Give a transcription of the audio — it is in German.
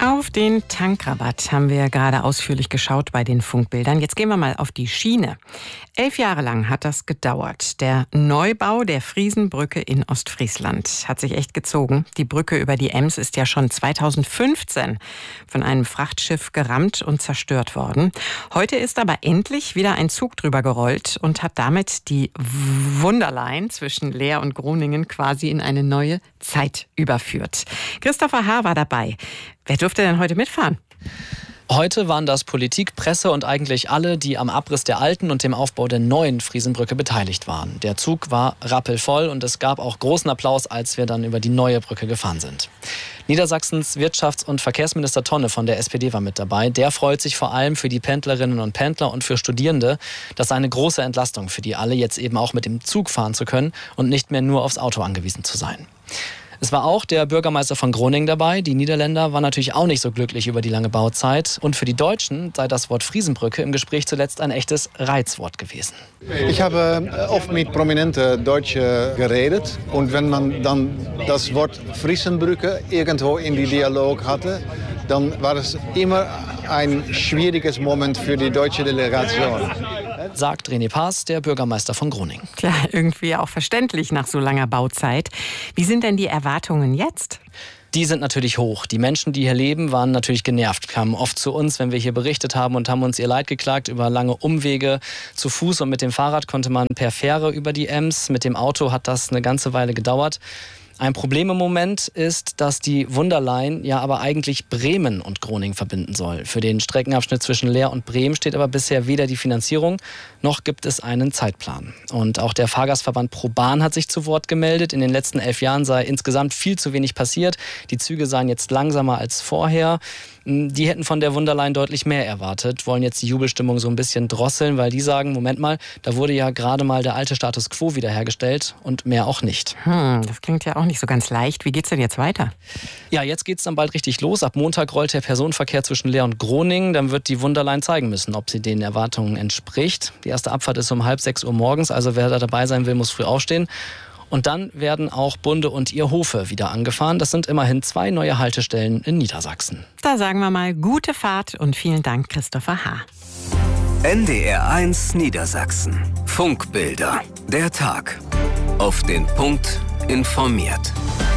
Auf den Tankrabatt haben wir ja gerade ausführlich geschaut bei den Funkbildern. Jetzt gehen wir mal auf die Schiene. 11 Jahre lang hat das gedauert. Der Neubau der Friesenbrücke in Ostfriesland hat sich echt gezogen. Die Brücke über die Ems ist ja schon 2015 von einem Frachtschiff gerammt und zerstört worden. Heute ist aber endlich wieder ein Zug drüber gerollt und hat damit die Wunderline zwischen Leer und Groningen quasi in eine neue Zeit überführt. Christopher H. war dabei. Wer durfte denn heute mitfahren? Heute waren das Politik, Presse und eigentlich alle, die am Abriss der alten und dem Aufbau der neuen Friesenbrücke beteiligt waren. Der Zug war rappelvoll und es gab auch großen Applaus, als wir dann über die neue Brücke gefahren sind. Niedersachsens Wirtschafts- und Verkehrsminister Tonne von der SPD war mit dabei. Der freut sich vor allem für die Pendlerinnen und Pendler und für Studierende. Das sei eine große Entlastung für die alle, jetzt eben auch mit dem Zug fahren zu können und nicht mehr nur aufs Auto angewiesen zu sein. Es war auch der Bürgermeister von Groningen dabei. Die Niederländer waren natürlich auch nicht so glücklich über die lange Bauzeit. Und für die Deutschen sei das Wort Friesenbrücke im Gespräch zuletzt ein echtes Reizwort gewesen. Ich habe oft mit prominenten Deutschen geredet. Und wenn man dann das Wort Friesenbrücke irgendwo in die Dialog hatte, dann war es immer ein schwieriges Moment für die deutsche Delegation. Sagt René Paas, der Bürgermeister von Groningen. Klar, irgendwie auch verständlich nach so langer Bauzeit. Wie sind denn die Erwartungen jetzt? Die sind natürlich hoch. Die Menschen, die hier leben, waren natürlich genervt, kamen oft zu uns, wenn wir hier berichtet haben und haben uns ihr Leid geklagt über lange Umwege. Zu Fuß und mit dem Fahrrad konnte man per Fähre über die Ems. Mit dem Auto hat das eine ganze Weile gedauert. Ein Problem im Moment ist, dass die Wunderline ja aber eigentlich Bremen und Groningen verbinden soll. Für den Streckenabschnitt zwischen Leer und Bremen steht aber bisher weder die Finanzierung, noch gibt es einen Zeitplan. Und auch der Fahrgastverband ProBahn hat sich zu Wort gemeldet. In den letzten 11 Jahren sei insgesamt viel zu wenig passiert. Die Züge seien jetzt langsamer als vorher. Die hätten von der Wunderline deutlich mehr erwartet, wollen jetzt die Jubelstimmung so ein bisschen drosseln, weil die sagen, Moment mal, da wurde ja gerade mal der alte Status quo wiederhergestellt und mehr auch nicht. Das klingt ja auch nicht so ganz leicht. Wie geht's denn jetzt weiter? Ja, jetzt geht's dann bald richtig los. Ab Montag rollt der Personenverkehr zwischen Leer und Groningen. Dann wird die Wunderline zeigen müssen, ob sie den Erwartungen entspricht. Die erste Abfahrt ist um 5:30 Uhr morgens, also wer da dabei sein will, muss früh aufstehen. Und dann werden auch Bunde und ihr Hofe wieder angefahren. Das sind immerhin 2 neue Haltestellen in Niedersachsen. Da sagen wir mal gute Fahrt und vielen Dank, Christopher H. NDR1 Niedersachsen. Funkbilder. Der Tag. Auf den Punkt informiert.